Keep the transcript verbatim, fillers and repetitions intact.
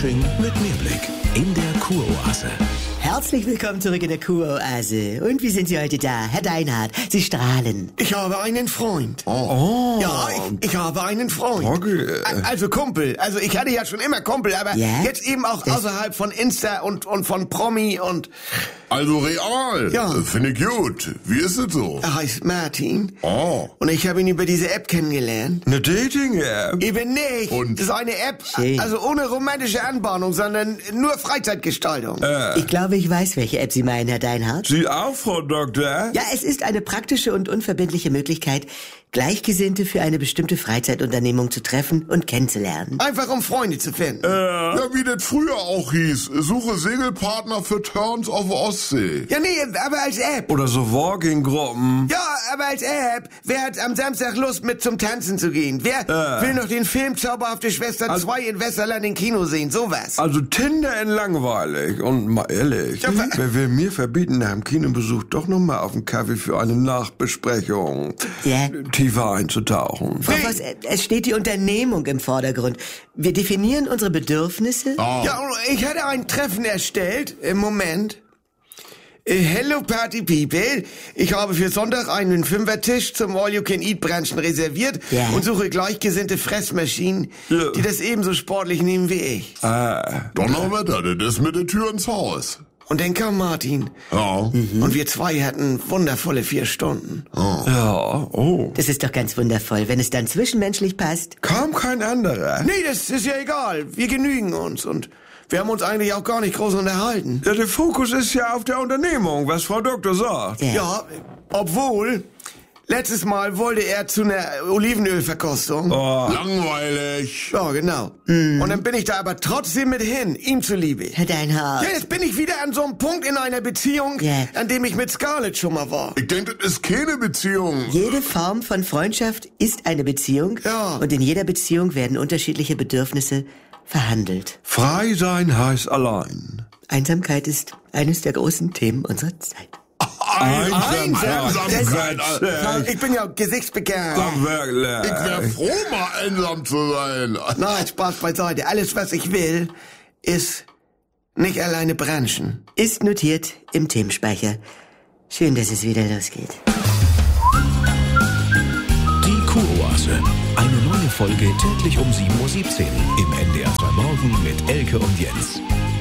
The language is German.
Fasching mit Mehrblick in der Kuroase. Herzlich willkommen zurück in der Kuroase. Und wie sind Sie heute da, Herr Deinhardt? Sie strahlen. Ich habe einen Freund. Oh. Ja, ich, ich habe einen Freund. Okay. Also Kumpel. Also ich hatte ja schon immer Kumpel, aber ja? jetzt eben auch das außerhalb von Insta und, und von Promi und... Also real. Ja. Finde ich gut. Wie ist es so? Er heißt Martin. Oh. Und ich habe ihn über diese App kennengelernt. Eine Dating-App? Eben nicht. Und? Das ist eine App, Schön. also ohne romantische Anbahnung, sondern nur Freizeitgestaltung. Äh. Ich glaube, ich weiß, welche App Sie meinen, Herr Deinhardt. Sie auch, Frau Doktor? Ja, es ist eine praktische und unverbindliche Möglichkeit, Gleichgesinnte für eine bestimmte Freizeitunternehmung zu treffen und kennenzulernen. Einfach um Freunde zu finden. Äh. Ja, wie das früher auch hieß. Suche Segelpartner für Turns auf Ostsee. Ja, nee, aber als App. Oder so Walking-Gruppen. Ja, aber als App. Wer hat am Samstag Lust, mit zum Tanzen zu gehen? Wer Äh. will noch den Film Zauberhafte Schwester Also- zwei in Westerland im Kino sehen? Sowas. Also Tinder in langweilig. Und mal ehrlich, Ja, wa- wer will mir verbieten, nach dem Kinobesuch doch noch mal auf einen Kaffee für eine Nachbesprechung Ja. tiefer einzutauchen? Frau Voss, es steht die Unternehmung im Vordergrund. Wir definieren unsere Bedürfnisse. Oh. Ja, und ich hatte ein Treffen erstellt. Im Moment. Äh, Hello Party People. Ich habe für Sonntag einen Fünfertisch zum All-You-Can-Eat-Branchen reserviert Ja. und suche gleichgesinnte Fressmaschinen, Ja. die das ebenso sportlich nehmen wie ich. Ah. Donnerwetter, das ist mit der Tür ins Haus. Und dann kam Martin. Ja. Und wir zwei hatten wundervolle vier Stunden. Ja, oh. Das ist doch ganz wundervoll, wenn es dann zwischenmenschlich passt. Kaum kein anderer. Nee, das ist ja egal. Wir genügen uns und wir haben uns eigentlich auch gar nicht groß unterhalten. Ja, der Fokus ist ja auf der Unternehmung, was Frau Doktor sagt. Ja. Ja, obwohl, letztes Mal wollte er zu einer Olivenölverkostung. Oh. Langweilig. Ja, genau. Und dann bin ich da aber trotzdem mit hin, ihm zuliebe. Herr Deinhardt. Ja, jetzt bin ich wieder an so einem Punkt in einer Beziehung, Ja. an dem ich mit Scarlett schon mal war. Ich denke, das ist keine Beziehung. Jede Form von Freundschaft ist eine Beziehung. Ja. Und in jeder Beziehung werden unterschiedliche Bedürfnisse verhandelt. Frei sein heißt allein. Einsamkeit ist eines der großen Themen unserer Zeit. Einsamkeit. Ich bin ja gesichtsbegehrt. Ich wäre froh, mal einsam zu sein. Nein, Spaß beiseite. Alles, was ich will, ist nicht alleine branchen. Ist notiert im Themenspeicher. Schön, dass es wieder losgeht. Die Kuroase. Eine neue Folge täglich um sieben Uhr siebzehn im N D R zwei Morgen mit Elke und Jens.